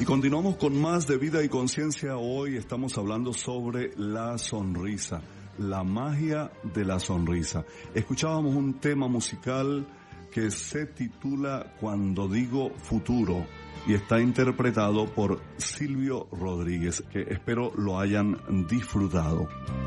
Y continuamos con más de Vida y Conciencia. Hoy estamos hablando sobre la sonrisa, la magia de la sonrisa. Escuchábamos un tema musical que se titula Cuando digo futuro y está interpretado por Silvio Rodríguez, que espero lo hayan disfrutado.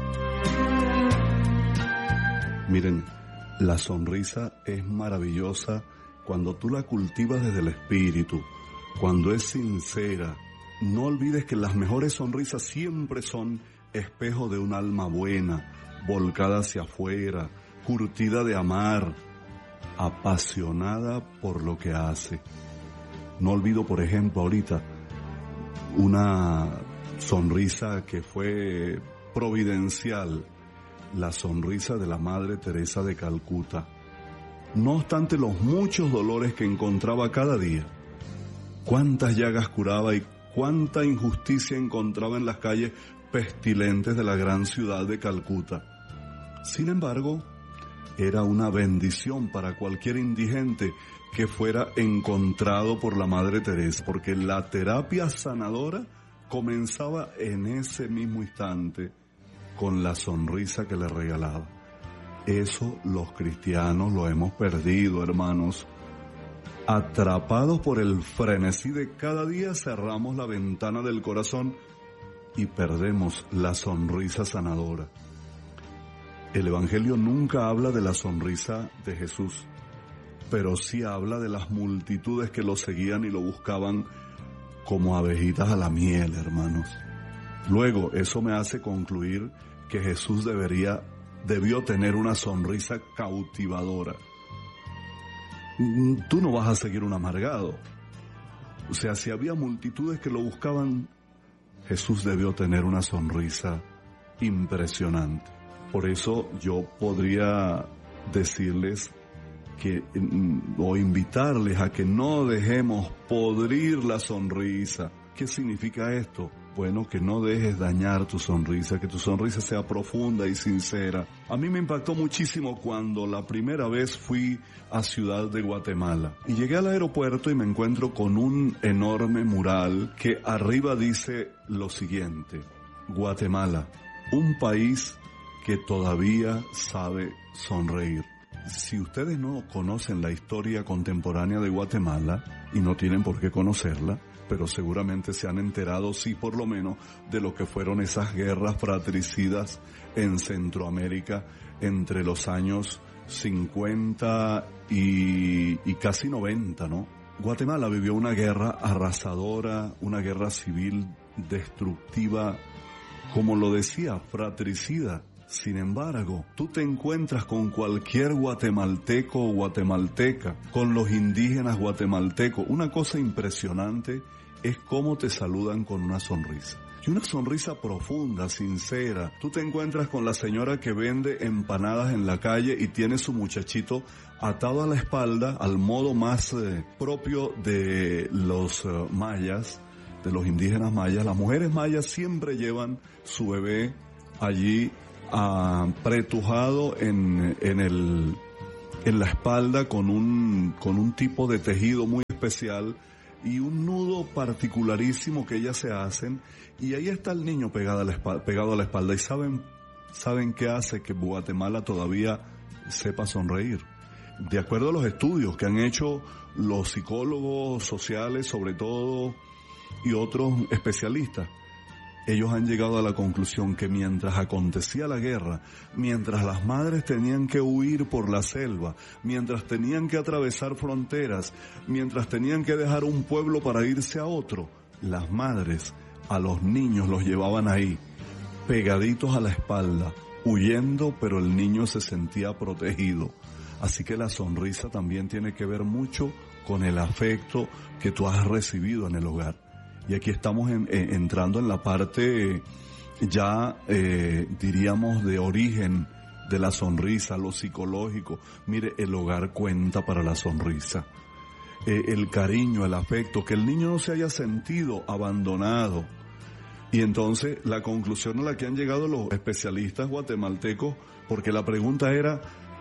Miren, la sonrisa es maravillosa cuando tú la cultivas desde el espíritu, cuando es sincera. No olvides que las mejores sonrisas siempre son espejo de un alma buena, volcada hacia afuera, curtida de amar, apasionada por lo que hace. No olvido, por ejemplo, ahorita una sonrisa que fue providencial, la sonrisa de la Madre Teresa de Calcuta. No obstante los muchos dolores que encontraba cada día, cuántas llagas curaba y cuánta injusticia encontraba en las calles pestilentes de la gran ciudad de Calcuta. Sin embargo, era una bendición para cualquier indigente que fuera encontrado por la Madre Teresa, porque la terapia sanadora comenzaba en ese mismo instante con la sonrisa que le regalaba. Eso los cristianos lo hemos perdido, hermanos. Atrapados por el frenesí de cada día, cerramos la ventana del corazón y perdemos la sonrisa sanadora. El Evangelio nunca habla de la sonrisa de Jesús, pero sí habla de las multitudes que lo seguían y lo buscaban como abejitas a la miel, hermanos. Luego, eso me hace concluir que Jesús debió tener una sonrisa cautivadora. Tú no vas a seguir un amargado. O sea, si había multitudes que lo buscaban, Jesús debió tener una sonrisa impresionante. Por eso yo podría decirles o invitarles a que no dejemos podrir la sonrisa. ¿Qué significa esto? Bueno, que no dejes dañar tu sonrisa, que tu sonrisa sea profunda y sincera. A mí me impactó muchísimo cuando la primera vez fui a Ciudad de Guatemala y llegué al aeropuerto y me encuentro con un enorme mural que arriba dice lo siguiente: Guatemala, un país que todavía sabe sonreír. Si ustedes no conocen la historia contemporánea de Guatemala, y no tienen por qué conocerla, pero seguramente se han enterado, sí, por lo menos, de lo que fueron esas guerras fratricidas en Centroamérica entre los años 50 y casi 90, ¿no? Guatemala vivió una guerra arrasadora, una guerra civil destructiva, como lo decía, fratricida. Sin embargo, tú te encuentras con cualquier guatemalteco o guatemalteca, con los indígenas guatemaltecos. Una cosa impresionante es cómo te saludan con una sonrisa. Y una sonrisa profunda, sincera. Tú te encuentras con la señora que vende empanadas en la calle y tiene su muchachito atado a la espalda, al modo más propio de los mayas, de los indígenas mayas. Las mujeres mayas siempre llevan su bebé allí pretujado en la espalda con un tipo de tejido muy especial y un nudo particularísimo que ellas se hacen, y ahí está el niño pegado a la espalda. Y saben qué hace que Guatemala todavía sepa sonreír. De acuerdo a los estudios que han hecho los psicólogos sociales, sobre todo, y otros especialistas, ellos han llegado a la conclusión que mientras acontecía la guerra, mientras las madres tenían que huir por la selva, mientras tenían que atravesar fronteras, mientras tenían que dejar un pueblo para irse a otro, las madres a los niños los llevaban ahí, pegaditos a la espalda, huyendo, pero el niño se sentía protegido. Así que la sonrisa también tiene que ver mucho con el afecto que tú has recibido en el hogar. Y aquí estamos entrando en la parte ya, diríamos, de origen de la sonrisa, lo psicológico. Mire, el hogar cuenta para la sonrisa. El cariño, el afecto, que el niño no se haya sentido abandonado. Y entonces la conclusión a la que han llegado los especialistas guatemaltecos, porque la pregunta era,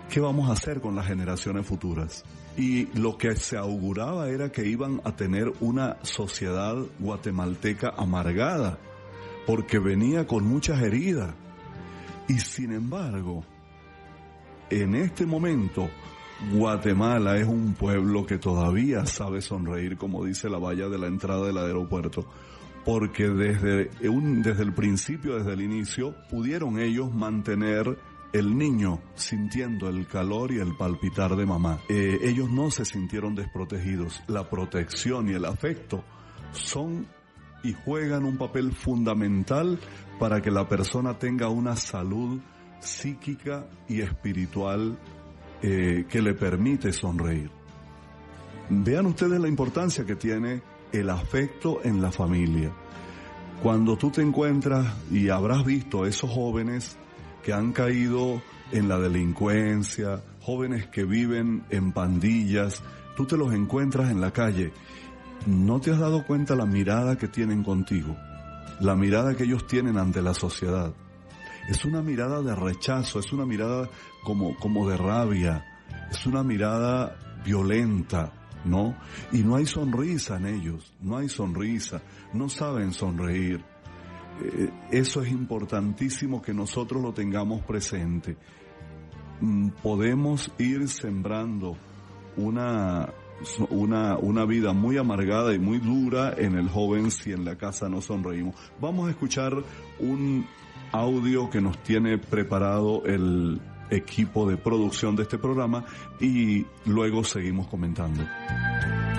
¿qué vamos a hacer con las generaciones futuras? Y lo que se auguraba era que iban a tener una sociedad guatemalteca amargada, porque venía con muchas heridas. Y sin embargo, en este momento, Guatemala es un pueblo que todavía sabe sonreír, como dice la valla de la entrada del aeropuerto, porque desde el principio, desde el inicio, pudieron ellos mantener el niño sintiendo el calor y el palpitar de mamá. Ellos no se sintieron desprotegidos. La protección y el afecto son y juegan un papel fundamental para que la persona tenga una salud psíquica y espiritual que le permite sonreír. Vean ustedes la importancia que tiene el afecto en la familia. Cuando tú te encuentras, y habrás visto esos jóvenes que han caído en la delincuencia, jóvenes que viven en pandillas, tú te los encuentras en la calle. ¿No te has dado cuenta la mirada que tienen contigo? La mirada que ellos tienen ante la sociedad. Es una mirada de rechazo, es una mirada como de rabia, es una mirada violenta, ¿no? Y no hay sonrisa en ellos, no hay sonrisa, no saben sonreír. Eso es importantísimo que nosotros lo tengamos presente. Podemos ir sembrando una vida muy amargada y muy dura en el joven si en la casa no sonreímos. Vamos a escuchar un audio que nos tiene preparado el equipo de producción de este programa y luego seguimos comentando.